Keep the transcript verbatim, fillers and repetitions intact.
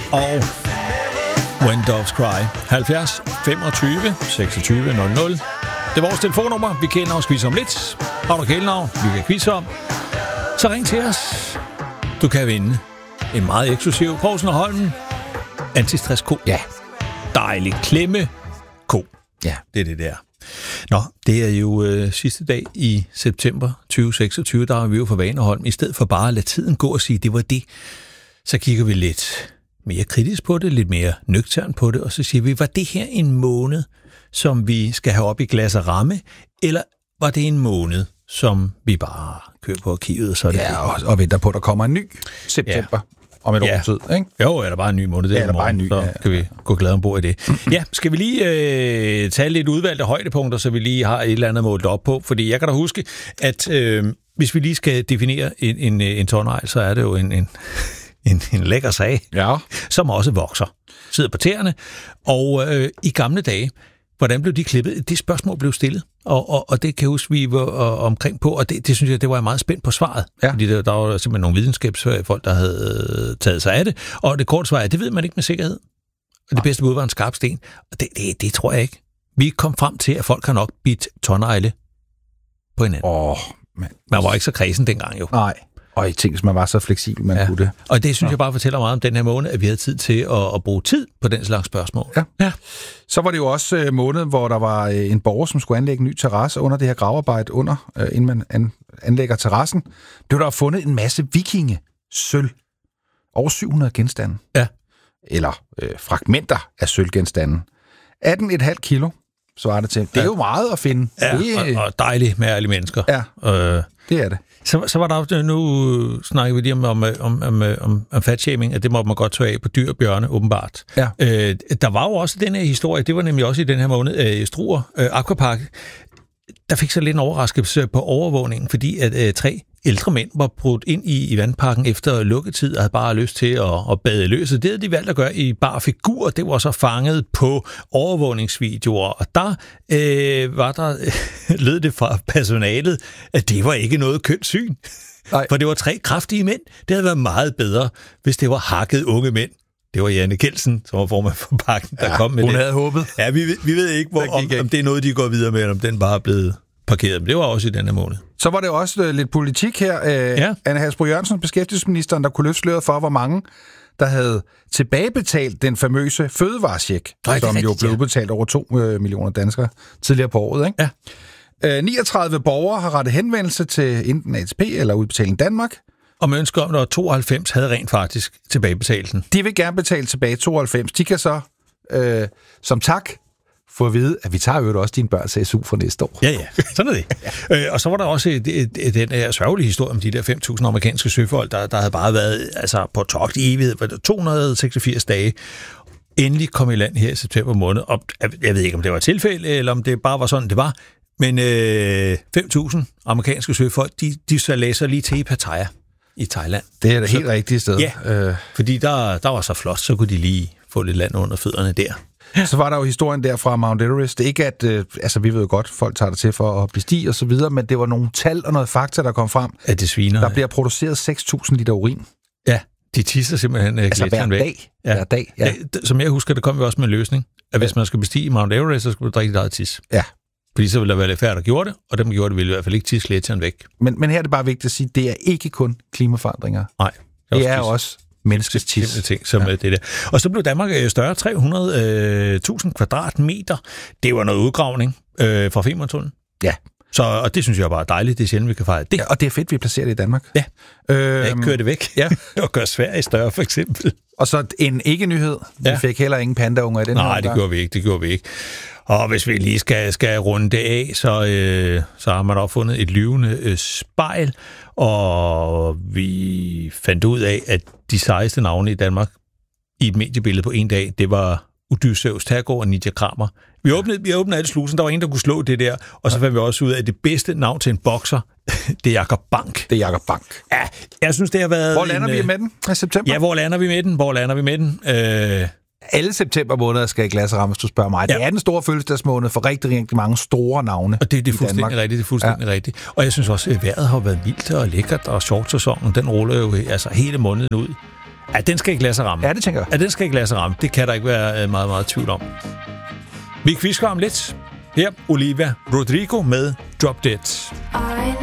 og When Doves Cry. halvfjerds femogtyve seksogtyve nul nul. Det er vores telefonnummer. Vi kender os quiz om lidt. Har du kælenavn, vi kan quizze om. Så ring til os. Du kan vinde en meget eksklusiv Poulsen og Holm antistress-ko. Ja. Dejlig klemme ko. Ja. Det er det der. Nå, det er jo øh, sidste dag i september tyve seksogtyve, der er vi jo for Vaneholm. I stedet for bare at lade tiden gå og sige, det var det, så kigger vi lidt mere kritisk på det, lidt mere nøgtern på det, og så siger vi, var det her en måned, som vi skal have op i glas og ramme, eller var det en måned, som vi bare kører på arkivet, så er det ja, og, og venter på, at der kommer en ny september. Ja. Om et ja. års tid, ikke? Jo, er der bare en ny måned. Det ja, er der bare en ny. Så ja. kan vi gå glad ombord i det. Mm-hmm. Ja, skal vi lige øh, tage lidt udvalgte højdepunkter, så vi lige har et eller andet målt op på? Fordi jeg kan da huske, at øh, hvis vi lige skal definere en, en, en tårnegl, så er det jo en, en, en, en lækker sag, ja. Som også vokser. Sidder på tæerne. Og øh, i gamle dage, hvordan blev de klippet? Det spørgsmål blev stillet, og, og, og det kan jeg huske, vi var og, omkring på, og det, det synes jeg, det var jeg meget spændt på svaret. Ja. Fordi der, der var simpelthen nogle videnskabsfolk, der havde taget sig af det, og det korte svar er, det ved man ikke med sikkerhed. Og det bedste bud var en skarp sten, og det, det, det tror jeg ikke. Vi kom frem til, at folk har nok bidt tårnegle på hinanden. Åh, man. Man var ikke så kredsen dengang jo. Nej. Og jeg tænkte, man var så fleksibel, man ja. kunne det. Og det synes ja. jeg bare fortæller meget om den her måned, at vi havde tid til at, at bruge tid på den slags spørgsmål. Ja. ja. Så var det jo også øh, måned, hvor der var øh, en borger, som skulle anlægge en ny terrasse under det her gravarbejde, under, øh, inden man an, anlægger terrassen. Det var der fundet en masse vikinge-sølv. Over syv hundrede genstande. Ja. Eller øh, fragmenter af sølvgenstande. atten komma fem kilo svarer det til. Det er ja. jo meget at finde. Ja, det... og, og dejligt med ærlige mennesker. Ja, øh, det er det. Så, så var der også, nu snakker vi lige om, om, om, om, om, om fatshaming, at det må man godt tage af på dyr og bjørne, åbenbart. Ja. Øh, der var jo også den her historie, det var nemlig også i den her måned, øh, Struer øh, Aquapark, der fik så lidt en overraskelse på overvågningen, fordi at øh, tre ældre mænd var brudt ind i, i vandparken efter lukketid og havde bare lyst til at, at bade løs. Det havde de valgt at gøre i bare figur. Det var så fanget på overvågningsvideoer, og der øh, var der lød det fra personalet, at det var ikke noget kønt syn. Nej. For det var tre kraftige mænd. Det havde været meget bedre, hvis det var hakket unge mænd. Det var Janne Kelsen, som var formand for parken, der ja, kom med hun det. Hun havde håbet. Ja, vi, vi ved ikke, hvor, om, om det er noget, de går videre med, eller om den bare er blevet parkeret. Men det var også i denne måned. Så var det også uh, lidt politik her. Uh, ja. Anne Hasbro Jørgensen, beskæftigelsesministeren, der kunne løfte sløret for, hvor mange der havde tilbagebetalt den famøse fødevarecheck, Nej, som jo blev udbetalt over to uh, millioner danskere tidligere på året. Ikke? Ja. Uh, niogtredive borgere har rettet henvendelse til enten A T P eller Udbetaling Danmark. Og med ønsker om, at tooghalvfems havde rent faktisk tilbagebetalt den. De vil gerne betale tilbage tooghalvfems. De kan så, øh, som tak, få at vide, at vi tager jo også dine børns S U for næste år. Ja, ja. Sådan er det. ja. øh, og så var der også et, et, et, den her sørgelige historie om de der fem tusind amerikanske søfolk, der, der havde bare været altså, på togt i evighed, to hundrede og seksogfirs dage. Endelig kom i land her i september måned. Og jeg ved ikke, om det var et tilfælde, eller om det bare var sådan, det var. Men øh, fem tusind amerikanske søfolk, de, de så læser lige til i Pattaya i Thailand. Det er det helt rigtige sted. Ja, øh. fordi der, der var så flot, så kunne de lige få lidt land under fødderne der. Så var der jo historien der fra Mount Everest. Det er ikke, at øh, altså, vi ved jo godt, folk tager det til for at bestige og så videre, men det var nogle tal og noget fakta, der kom frem. At det sviner. Der bliver produceret seks tusind liter urin. Ja, de tisser simpelthen altså hver dag. Væk. Ja. Hver dag, ja. ja. Som jeg husker, der kom jo også med en løsning, at hvis man skal bestige Mount Everest, så skulle du drikke dit eget tis. Ja. Fordi så ville der være lidt færre, der gjorde det, og dem, der gjorde det, ville i hvert fald ikke tisse gletsjeren væk. Men, men her er det bare vigtigt at sige, at det er ikke kun klimaforandringer. Nej. Det er, det er også menneskets tis. Ting, som ja. det der. Og så blev Danmark større, tre hundrede tusind kvadratmeter. Det var noget udgravning øh, fra Femerntunnelen. Ja. Så, og det synes jeg bare er dejligt. Det er sjældent, vi kan fejre det. Ja, og det er fedt, vi placerer det i Danmark. Ja. Øhm, ja, kører det væk. Ja. og gør Sverige større, for eksempel. Og så en ikke-nyhed. Vi ja. fik heller ingen pandaunger i den Nej, her Nej, det gjorde vi ikke. Det gjorde vi ikke. Og hvis vi lige skal, skal runde det af, så, øh, så har man opfundet et lyvende øh, spejl, og vi fandt ud af, at de sejeste navne i Danmark i et mediebillede på en dag, det var Odysseus Tergård og Nidia Kramer. Vi åbnede, vi åbnede alle slusen, der var ingen, der kunne slå det der, og så fandt vi også ud af, at det bedste navn til en bokser, det er Jakob Bank. Det er Jakob Bank. Ja, jeg synes, det har været... Hvor lander en, vi med den i september? Ja, hvor lander vi med den? Hvor lander vi med den? Øh... Alle september måneder skal i glas og ramme, hvis du spørger mig. Ja. Det er den store fødselsdagsmåned for rigtig, rigtig mange store navne. Og det, det er fuldstændig rigtigt, det er fuldstændig ja. rigtigt. Og jeg synes også, at vejret har været vildt og lækkert, og shortsæsonen, den ruller jo altså hele måneden ud. Ja, den skal ikke lade sig ramme. Ja, det tænker jeg. Ja, den skal ikke lade sig ramme. Det kan der ikke være meget, meget tvivl om. Vi quizker om lidt. Her, Olivia Rodrigo med Drop Dead.